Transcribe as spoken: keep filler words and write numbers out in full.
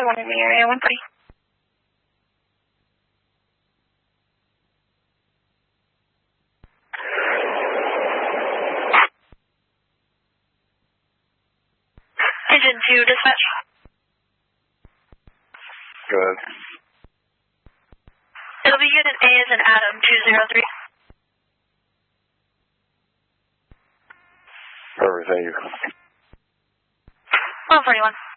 five one in the area, one three. Engine two, dispatch. Good. It'll be unit A as in Adam, two zero three. Perfect, thank you. one forty-one.